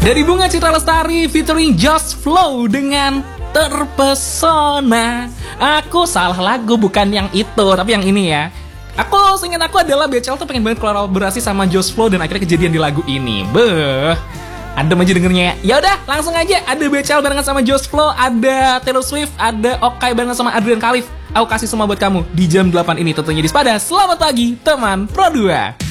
Dari Bunga Citra Lestari featuring Just Flow dengan Terpesona. Aku salah lagu, bukan yang itu, tapi yang ini ya. Aku seingat aku adalah BCL tuh pengen banget kolaborasi sama Just Flow dan akhirnya kejadian di lagu ini. Beuh, adem aja dengernya ya. Ya udah, langsung aja. Ada BCL barengan sama Just Flow, ada Taylor Swift, ada Okai barengan sama Adrian Khalif. Aku kasih semua buat kamu di jam 8 ini tentunya di Sepada. Selamat pagi, teman Pro 2.